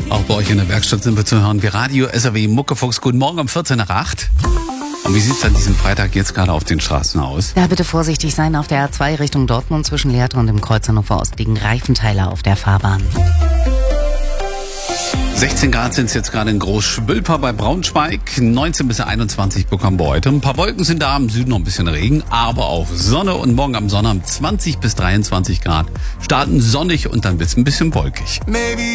Auch bei euch in der Werkstatt sind wir zu hören wie Radio SAW Muckefuchs. Guten Morgen um 14 nach 8. Und wie sieht es an diesem Freitag jetzt gerade auf den Straßen aus? Ja, bitte vorsichtig sein. Auf der A2 Richtung Dortmund zwischen Lehrte und dem Kreuz Hannover Ost liegen Reifenteile auf der Fahrbahn. 16 Grad sind es jetzt gerade in Großschwülper bei Braunschweig. 19 bis 21 bekommen wir heute. Ein paar Wolken sind da, im Süden noch ein bisschen Regen, aber auch Sonne. Und morgen am Sonnabend 20 bis 23 Grad. Starten sonnig und dann wird es ein bisschen wolkig.